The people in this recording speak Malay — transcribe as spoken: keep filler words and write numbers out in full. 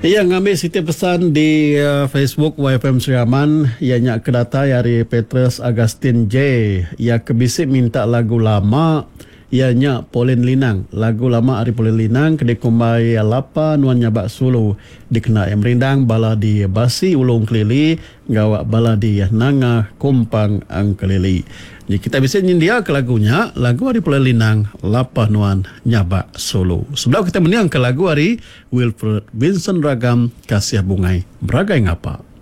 Ia ngambil setiap pesan di uh, Facebook Y F M Seriaman. Ianya kedata dari Petrus Agustin J. Ia kebisik minta lagu lama. Ianya Pauline Linang. Lagu lama Ari Pauline Linang. Kedai kumbai lapa nuan nyabak sulu. Dikena yang merindang bala di basi ulung kelili. Gawak bala di nanga kumpang ang kelili. Jadi kita bisa nyindia ke lagunya, lagu Ari Pauline Linang, Lapa Nuan Nyabak Solo. Sebelum kita menyiang ke lagu Ari Wilfred Vincent Ragam, Kasih Bungai, Beragai Ngapa.